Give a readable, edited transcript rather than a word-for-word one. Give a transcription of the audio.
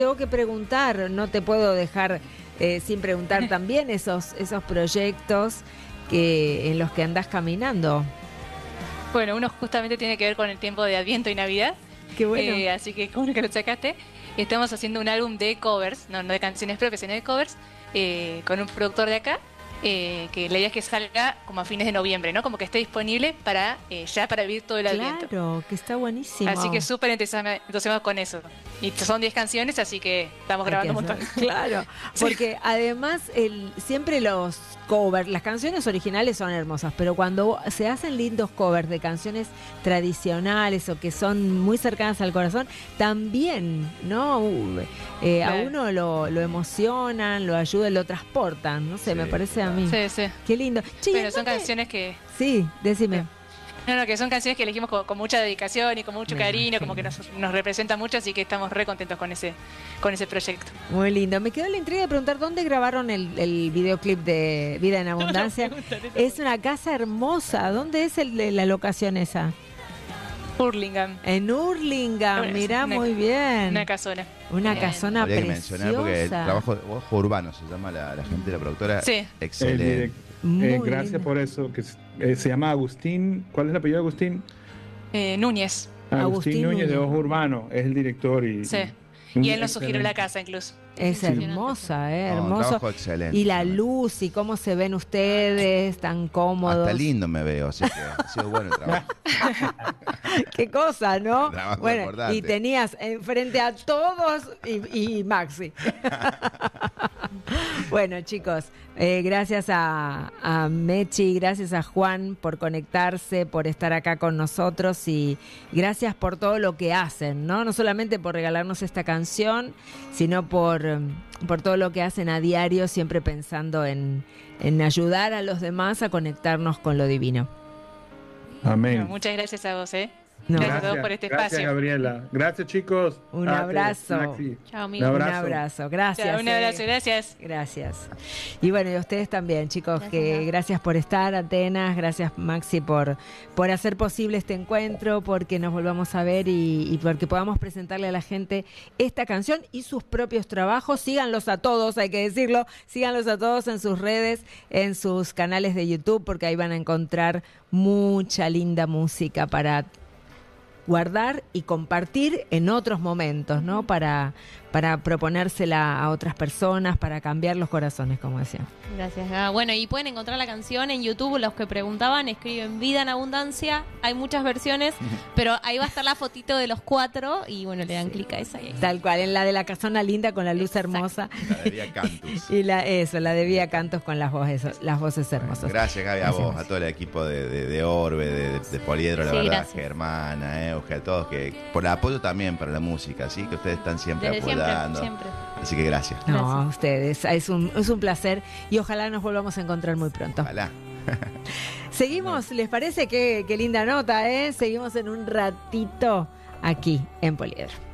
Tengo que preguntar, no te puedo dejar sin preguntar también esos proyectos en los que andás caminando. Bueno, uno justamente tiene que ver con el tiempo de Adviento y Navidad. Qué bueno. Así que, como que lo sacaste, estamos haciendo un álbum de covers, no de canciones propias, sino de covers, con un productor de acá, que la idea es que salga como a fines de noviembre, ¿no? Como que esté disponible para ya para vivir todo el Adviento. Claro, que está buenísimo. Así que súper entusiasmados con eso. Y son 10 canciones, así que estamos grabando un montón. Claro, porque además siempre los covers, las canciones originales son hermosas, pero cuando se hacen lindos covers de canciones tradicionales o que son muy cercanas al corazón, también, ¿no? A uno lo emocionan, lo ayudan, lo transportan, no sé, me parece a mí. Sí, sí. Qué lindo. Che, pero son canciones que... Sí, decime. No, que son canciones que elegimos con mucha dedicación y con mucho cariño, como que nos representa mucho, así que estamos re contentos con ese proyecto. Muy lindo. Me quedó la intriga de preguntar dónde grabaron el videoclip de Vida en Abundancia. Es una casa hermosa. ¿Dónde es la locación esa? Hurlingham. En Hurlingham, mirá, muy bien. Una casona. Una casona Habría preciosa. que mencionar porque el trabajo urbano se llama la gente de la productora. Sí. Excelente. Gracias por eso. Que se llama Agustín. ¿Cuál es el apellido de Agustín? Núñez. Agustín Núñez de Ojo Urbano. Es el director. Sí. Y él nos sugirió la casa incluso. Es hermosa, hermoso. Un trabajo excelente. Y la luz y cómo se ven ustedes, tan cómodos. Hasta lindo me veo, así que ha sido bueno el trabajo. Qué cosa, ¿no? Trabajo bueno, importante. y tenías enfrente a todos y Maxi. Bueno, chicos, gracias a Mechi, gracias a Juan por conectarse, por estar acá con nosotros y gracias por todo lo que hacen, ¿no? No solamente por regalarnos esta canción, sino por todo lo que hacen a diario, siempre pensando en ayudar a los demás a conectarnos con lo divino. Amén. Bueno, muchas gracias a vos, No. Gracias a todos por este espacio. Gracias, Gabriela. Gracias, chicos. Un abrazo. Maxi. Chao, amigo. Un Un abrazo. abrazo, gracias. Chao, un abrazo, gracias. Gracias. Y bueno, y a ustedes también, chicos, Gracias, gracias por estar, Atenas, gracias Maxi por hacer posible este encuentro, porque nos volvamos a ver y porque podamos presentarle a la gente esta canción y sus propios trabajos. Síganlos a todos, hay que decirlo, síganlos a todos en sus redes, en sus canales de YouTube, porque ahí van a encontrar mucha linda música para guardar y compartir en otros momentos, ¿no? Para proponérsela a otras personas, para cambiar los corazones, como decía. Gracias. Bueno, y pueden encontrar la canción en YouTube. Los que preguntaban, escriben Vida en Abundancia. Hay muchas versiones, pero ahí va a estar la fotito de los 4 y bueno, le dan clic a esa y ahí. Tal cual, en la de la casona linda con la luz hermosa. La de Vía Cantus. Y la de Vía Cantos con las voces hermosas. Gracias, Gaby, a vos, a todo el equipo de Orbe, de Poliedro, la Sí, verdad, gracias. Germana, a todos, que por el apoyo también para la música, ¿sí? Que ustedes están siempre Desde apoyando. siempre. Así que gracias. No, a ustedes. Es un placer y ojalá nos volvamos a encontrar muy pronto. Ojalá. Seguimos, ¿les parece? Qué linda nota, ¿eh? Seguimos en un ratito aquí en Poliedro.